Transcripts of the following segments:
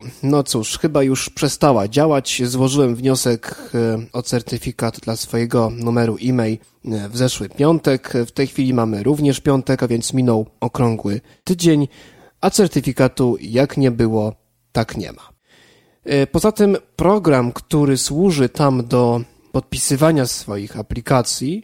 no cóż, chyba już przestała działać. Złożyłem wniosek o certyfikat dla swojego numeru e-mail w zeszły piątek. W tej chwili mamy również piątek, a więc minął okrągły tydzień, a certyfikatu jak nie było, tak nie ma. Poza tym program, który służy tam do podpisywania swoich aplikacji,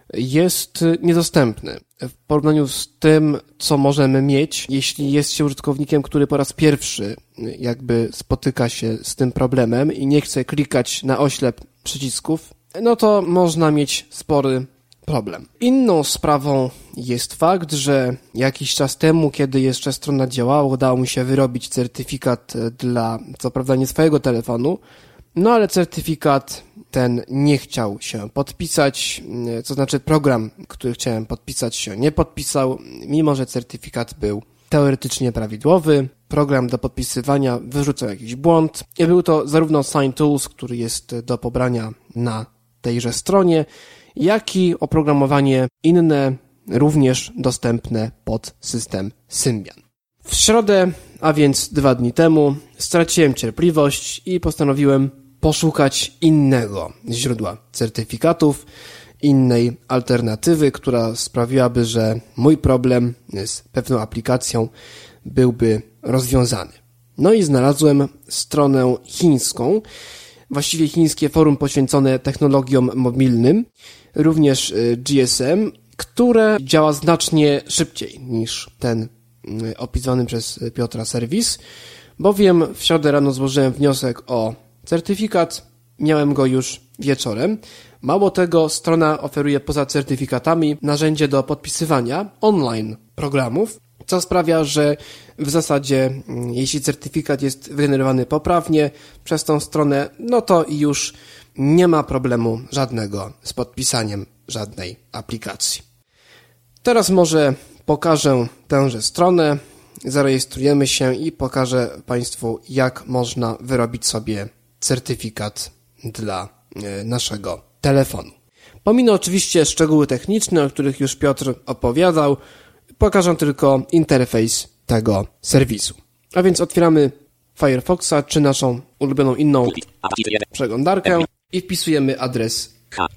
jest niedostępny w porównaniu z tym, co możemy mieć, jeśli jest się użytkownikiem, który po raz pierwszy jakby spotyka się z tym problemem i nie chce klikać na oślep przycisków, no to można mieć spory problem. Inną sprawą jest fakt, że jakiś czas temu, kiedy jeszcze strona działała, udało mi się wyrobić certyfikat dla, co prawda nie swojego telefonu, no ale certyfikat ten nie chciał się podpisać, to znaczy program, który chciałem podpisać, się nie podpisał, mimo że certyfikat był teoretycznie prawidłowy. Program do podpisywania wyrzucał jakiś błąd i był to zarówno SignTools, który jest do pobrania na tejże stronie, jak i oprogramowanie inne, również dostępne pod system Symbian. W środę, a więc 2 dni temu, straciłem cierpliwość i postanowiłem poszukać innego źródła certyfikatów, innej alternatywy, która sprawiłaby, że mój problem z pewną aplikacją byłby rozwiązany. No i znalazłem stronę chińską, właściwie chińskie forum poświęcone technologiom mobilnym, również GSM, które działa znacznie szybciej niż ten opisany przez Piotra serwis, bowiem w środę rano złożyłem wniosek o certyfikat, miałem go już wieczorem. Mało tego, strona oferuje poza certyfikatami narzędzie do podpisywania online programów, co sprawia, że w zasadzie jeśli certyfikat jest wygenerowany poprawnie przez tą stronę, no to już nie ma problemu żadnego z podpisaniem żadnej aplikacji. Teraz może pokażę tęże stronę, zarejestrujemy się i pokażę Państwu, jak można wyrobić sobie certyfikat dla naszego telefonu. Pominę oczywiście szczegóły techniczne, o których już Piotr opowiadał, pokażę tylko interfejs tego serwisu. A więc otwieramy Firefoxa czy naszą ulubioną inną przeglądarkę i wpisujemy adres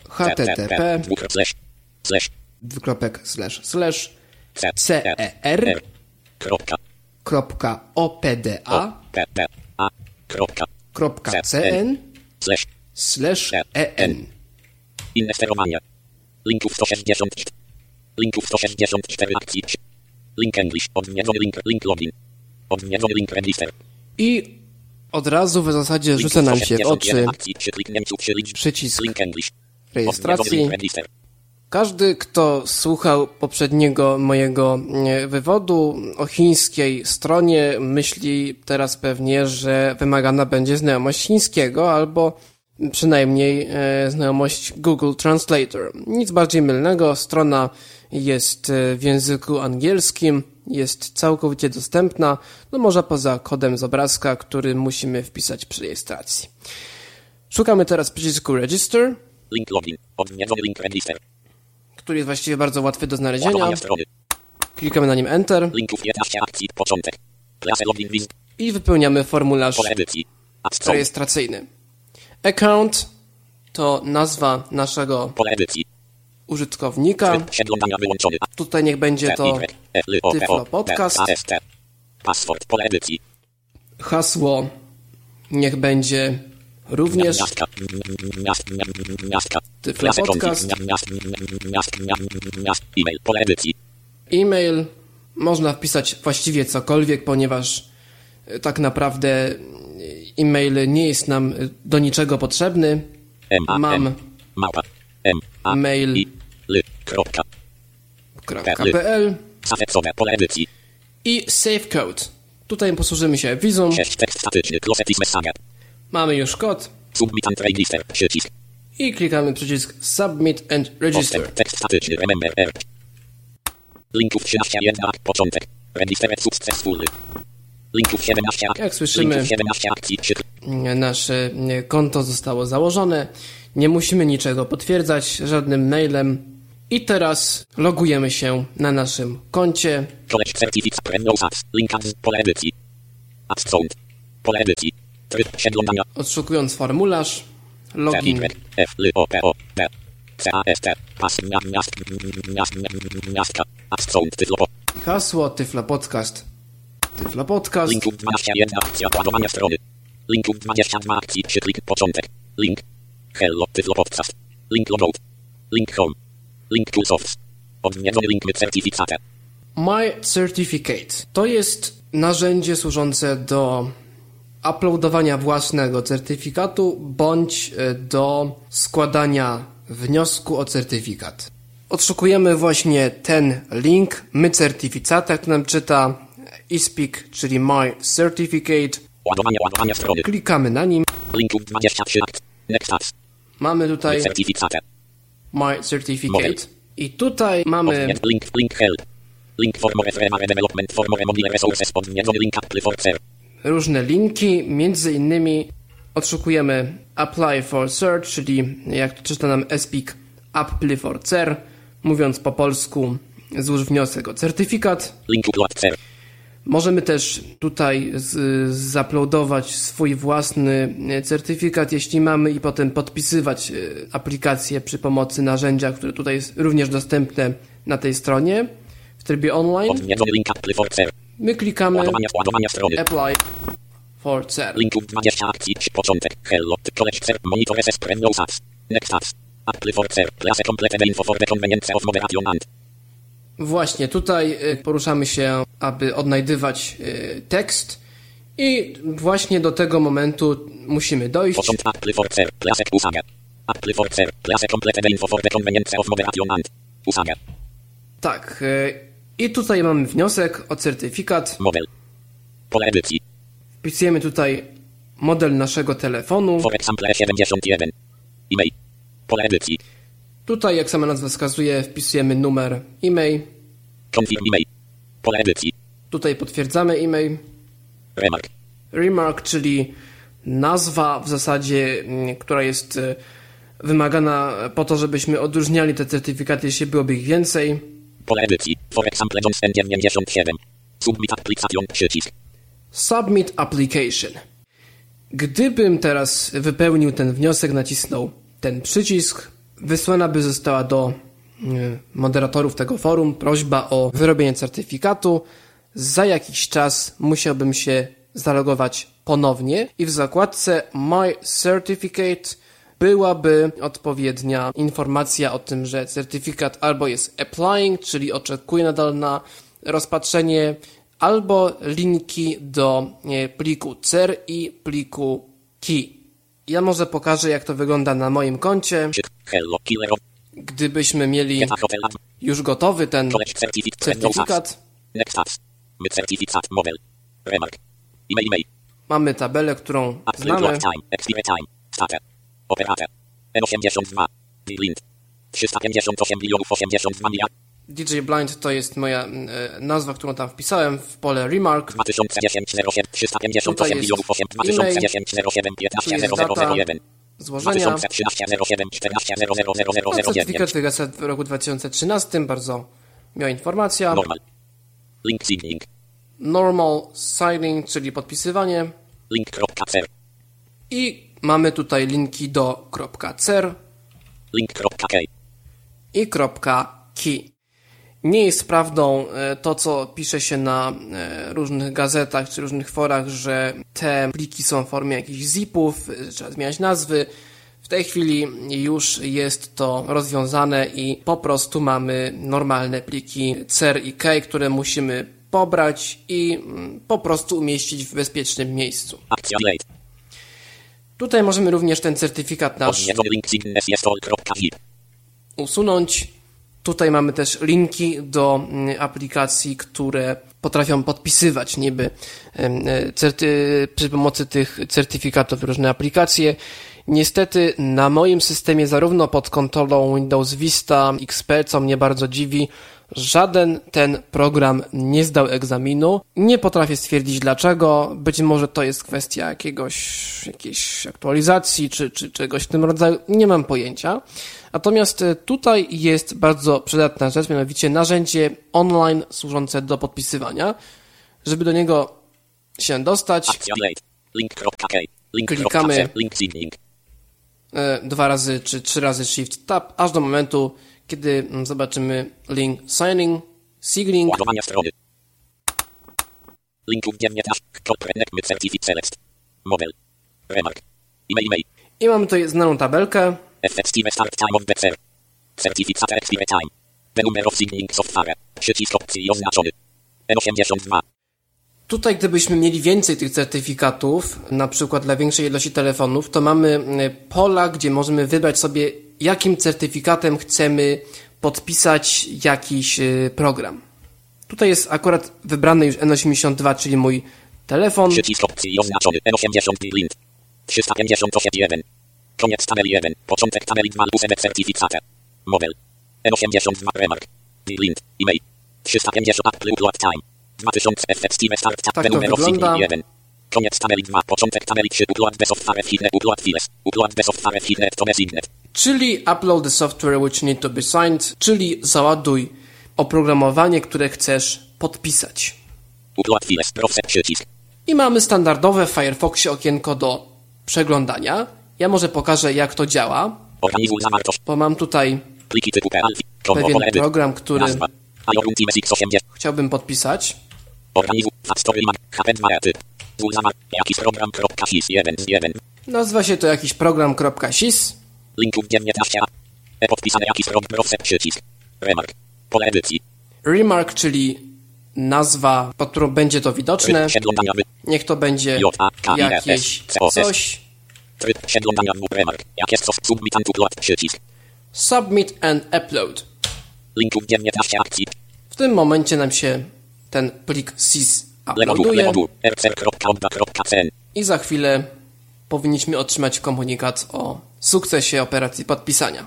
http://cer.cn/en. Inne sterowania. Linków 164. Linków 164 akcji. Link English. Odmieniony link login. Odmieniony link register. I od razu w zasadzie rzuca nam się w oczy przycisk rejestracji. Każdy, kto słuchał poprzedniego mojego wywodu o chińskiej stronie, myśli teraz pewnie, że wymagana będzie znajomość chińskiego albo przynajmniej znajomość Google Translator. Nic bardziej mylnego, strona jest w języku angielskim, jest całkowicie dostępna, no może poza kodem z obrazka, który musimy wpisać przy rejestracji. Szukamy teraz przycisku Register, link login, odmieniony link register, który jest właściwie bardzo łatwy do znalezienia. Klikamy na nim Enter. Linków 15 akcji, początek. Klasę login list. I wypełniamy formularz rejestracyjny. Account to nazwa naszego użytkownika. Tutaj niech będzie to Tyflo Podcast. Hasło niech będzie również Tyflo Podcast. E-mail można wpisać właściwie cokolwiek, ponieważ tak naprawdę e-mail nie jest nam do niczego potrzebny. Mam mail.pl i SafeCode. Tutaj posłużymy się wizą. Mamy już kod. I klikamy przycisk Submit and Register. Linków 13 jednak początek. Registered successfully. Linków 17. Jak słyszymy, nasze konto zostało założone. Nie musimy niczego potwierdzać żadnym mailem. I teraz logujemy się na naszym koncie. Pole edycji. Tryb przeglądania. Odszukując formularz, login. Hasło Tyflo Podcast. Tyflo Podcast. Link 21 akcja ładowania strony. Link 22 akcji przyklik początek. Link. Hello Tyflo Podcast. Link logout. Link home. Link toolsofts. Odwiedzony link certificate. My Certificate to jest narzędzie służące do uploadowania własnego certyfikatu bądź do składania wniosku o certyfikat. Odszukujemy właśnie ten link My Certificate, który nam czyta eSpeak, czyli My Certificate. Ładowanie strony. Klikamy na nim. Link 23 akt. Next apps. Mamy tutaj Certificate. My Certificate. I tutaj mamy Link help. Link for more free development for more mobile resources. Odwiedzony link Apple for Search. różne linki, między innymi odszukujemy Apply for Search, czyli jak to czyta nam eSpeak, Apply for CER, mówiąc po polsku złóż wniosek o certyfikat. Link upload CER. Możemy też tutaj zaploadować swój własny certyfikat, jeśli mamy, i potem podpisywać aplikację przy pomocy narzędzia, które tutaj jest również dostępne na tej stronie w trybie online. Odwiedzony link Apply for CER. My klikamy ładowania strony. Apply for CER. Link 20 akcji, początek. Hello, college CER, monitor SS premium apps. Next apps. Apply for CER, place completed info for the convenience of moderation and. Właśnie tutaj poruszamy się, aby odnajdywać tekst i właśnie do tego momentu musimy dojść. Początek Apply for CER, place usage. Apply for CER, place completed info for the convenience of moderation and. Usage. Tak. I tutaj mamy wniosek o certyfikat. Model. Pole edycji. Wpisujemy tutaj model naszego telefonu. For example 71. E-mail. Pole edycji. Tutaj, jak sama nazwa wskazuje, wpisujemy numer e-mail. Confirm e-mail. Pole edycji. Tutaj potwierdzamy e-mail. Remark. Remark, czyli nazwa w zasadzie, która jest wymagana po to, żebyśmy odróżniali te certyfikaty, jeśli byłoby ich więcej. Pole edycji. For example Johnson 97. Submit application przycisk. Submit application. Gdybym teraz wypełnił ten wniosek, nacisnął ten przycisk, wysłana by została do moderatorów tego forum prośba o wyrobienie certyfikatu. Za jakiś czas musiałbym się zalogować ponownie i w zakładce My Certificate byłaby odpowiednia informacja o tym, że certyfikat albo jest applying, czyli oczekuje nadal na rozpatrzenie, albo linki do pliku CER i pliku KEY. Ja może pokażę, jak to wygląda na moim koncie. Gdybyśmy mieli już gotowy ten certyfikat, mamy tabelę, którą znamy. DJ Blind to jest moja nazwa, którą tam wpisałem w pole Remark. 2010 07 358 milionów 2010 07 15 0001 złożenia. 2013 07 14 000001 Certyfikat wygasa w roku 2013, bardzo miła informacja. Normal. Link signing. Normal signing, czyli podpisywanie. Link.cer. I mamy tutaj linki do .cer. Link.key. I .key. Nie jest prawdą to, co pisze się na różnych gazetach czy różnych forach, że te pliki są w formie jakichś zipów, trzeba zmieniać nazwy. W tej chwili już jest to rozwiązane i po prostu mamy normalne pliki CER i KEY, które musimy pobrać i po prostu umieścić w bezpiecznym miejscu. Tutaj możemy również ten certyfikat nasz usunąć. Tutaj mamy też linki do aplikacji, które potrafią podpisywać niby przy pomocy tych certyfikatów różne aplikacje. Niestety na moim systemie, zarówno pod kontrolą Windows Vista XP, co mnie bardzo dziwi, żaden ten program nie zdał egzaminu. Nie potrafię stwierdzić dlaczego. Być może to jest kwestia jakiejś aktualizacji czy czegoś w tym rodzaju. Nie mam pojęcia. Natomiast tutaj jest bardzo przydatna rzecz, mianowicie narzędzie online służące do podpisywania. Żeby do niego się dostać, Link.k. Klikamy Link signing. 2 razy czy 3 razy Shift Tab, aż do momentu, kiedy zobaczymy link signing. Ładowania strony. Linków 19. Certificate select. Model. Remark. E-mail. I mamy tutaj znaną tabelkę. Effective start time of the certificate expire time. The number of signing software. Przycisk opcji oznaczony. N82. Tutaj gdybyśmy mieli więcej tych certyfikatów, na przykład dla większej ilości telefonów, to mamy pola, gdzie możemy wybrać sobie, jakim certyfikatem chcemy podpisać jakiś program. Tutaj jest akurat wybrany już N82, czyli mój telefon. Przycisk opcji oznaczony N80 lint. 358.1. Koniec tabeli 1. Początek tabeli 2 lub certificate. Model. N82 remark. Lint. E-mail. 350 upload time. 2000 effective start time. Tak to wygląda. 1. Koniec tabeli 2. Początek tabeli 3. Upload the software fitnet. Upload files. Upload the software fitnet to the signet. Czyli upload the software which need to be signed, czyli załaduj oprogramowanie, które chcesz podpisać. Upload files. Proces przycisk. I mamy standardowe w Firefoxie okienko do przeglądania. Ja może pokażę, jak to działa. Organizuj zawartość. Bo mam tutaj Pliki typu pewien program, który chciałbym podpisać. Organizuj factory HP2 typ. Jakiś program.sys 1. Nazywa się to jakiś program.sys. Linków 19. Podpisane jakiś program. Przycisk. Remark. Pole edycji. Remark, czyli nazwa, pod którą będzie to widoczne. Niech to będzie jakieś coś. Tryb przeglądania w remark. Jak jest submit and upload. Przycisk. Submit and upload. Linków 19 akcji. W tym momencie nam się ten plik sys uploaduje. I za chwilę powinniśmy otrzymać komunikat o sukcesie operacji podpisania.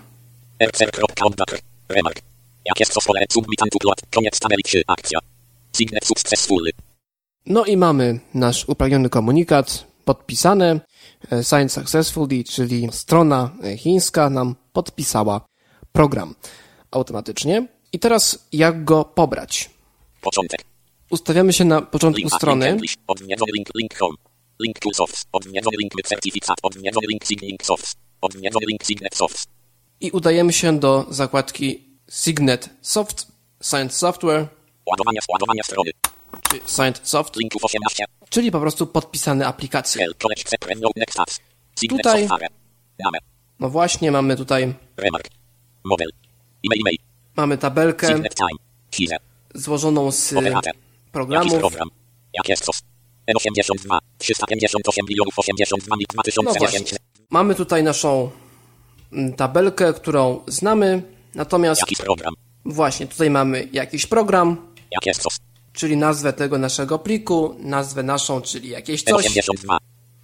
Remark. Jak jest submit and upload. Koniec tabeli 3. Akcja. Signet successfully. No i mamy nasz upragniony komunikat podpisane. Signed successfully, czyli strona chińska nam podpisała program automatycznie. I teraz jak go pobrać? Początek. Ustawiamy się na początku strony. Odwiedzony link home. Link to softs. Odwiedzony link certificat. Odwiedzony link signing softs. Odwiedzony link signet softs. I udajemy się do zakładki Signet Soft, Signed Software. Ładowania strony. Czy Signed Soft. Linków 18. Czyli po prostu podpisane aplikacje. Tutaj, no właśnie, mamy tutaj model. E-mail. Mamy tabelkę złożoną z programów. Jak jest sos? N82, 358 milionów 82 2010. Mamy tutaj naszą tabelkę, którą znamy, natomiast jakiś program. Właśnie, tutaj mamy jakiś program. Jak jest sos? Czyli nazwę tego naszego pliku, nazwę naszą, czyli jakieś coś. 82.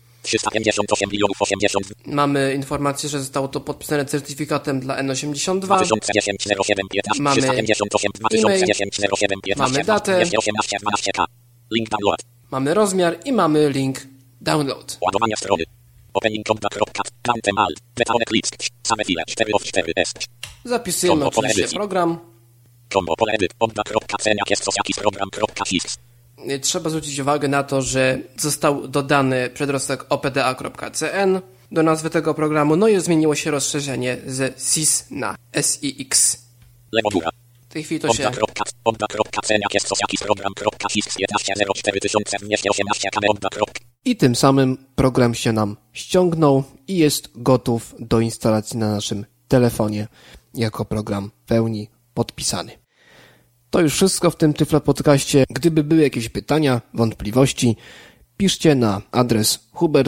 358 milionów 80. Mamy informację, że zostało to podpisane certyfikatem dla N82. 2010 07 15 mamy 358 2010 07 15 mamy datę. 218 12K. Link download. Mamy rozmiar i mamy link download. Ładowania strony. Opening alt. Beta Eclipse. Same file 4 of 4 S. Zapisujemy oczywiście program. Pole edyt. Jak jest sos jakiś program.sys. Trzeba zwrócić uwagę na to, że został dodany przedrostek opda.cn do nazwy tego programu, no i zmieniło się rozszerzenie z sys na six. Lewo góra. W tej chwili to się... Opda.cn jak jest sos jakiś program.sys 11.04.000 wmieście 18 km. I tym samym program się nam ściągnął i jest gotów do instalacji na naszym telefonie jako program w pełni podpisany. To już wszystko w tym Tyflo Podcaście. Gdyby były jakieś pytania, wątpliwości, piszcie na adres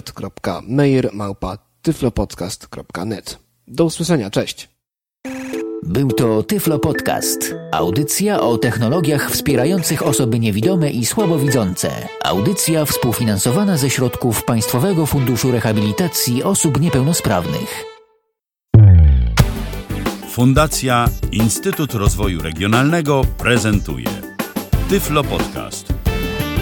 hubert.meyer@tyflopodcast.net. Do usłyszenia, cześć. Był to Tyflo Podcast. Audycja o technologiach wspierających osoby niewidome i słabowidzące. Audycja współfinansowana ze środków Państwowego Funduszu Rehabilitacji Osób Niepełnosprawnych. Fundacja Instytut Rozwoju Regionalnego prezentuje Tyflo Podcast.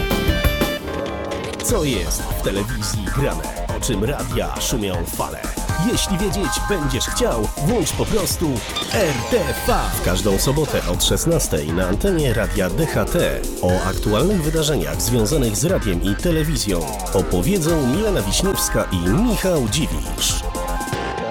Co jest w telewizji grane? O czym radia szumią fale? Jeśli wiedzieć będziesz chciał, włącz po prostu RTV. W każdą sobotę od 16 na antenie Radia DHT o aktualnych wydarzeniach związanych z radiem i telewizją opowiedzą Milena Wiśniewska i Michał Dziwisz.